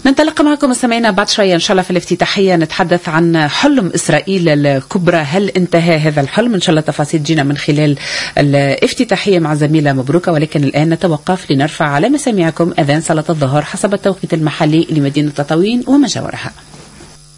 ننطلق معكم مستمعينا بعد شوية إن شاء الله في الافتتاحية نتحدث عن حلم إسرائيل الكبرى. هل انتهى هذا الحلم؟ إن شاء الله تفاصيل جينا من خلال الافتتاحية مع زميلة مبروكة، ولكن الآن نتوقف لنرفع على مسامعكم أذان صلاة الظهر حسب التوقيت المحلي لمدينة تطاوين وما جاورها.